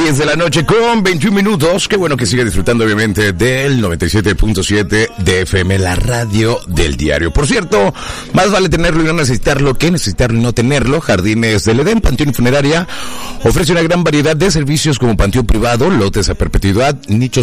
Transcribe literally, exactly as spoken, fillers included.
diez de la noche con veintiún minutos. Qué bueno que siga disfrutando obviamente del noventa y siete punto siete de F M, la radio del diario. Por cierto, más vale tenerlo y no necesitarlo que necesitarlo y no tenerlo. Jardines del Edén, Panteón y Funeraria ofrece una gran variedad de servicios como panteón privado, lotes a perpetuidad, nichos